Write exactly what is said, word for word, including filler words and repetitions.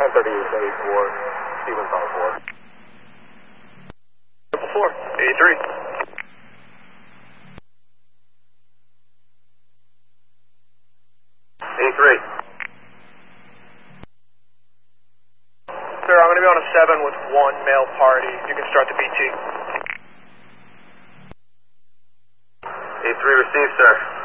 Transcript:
five thirty is A four, Stevens on four. four, eighty-three. eighty-three. Sir, I'm going to be on a seven with one male party. You can start the B T. eighty-three received, sir.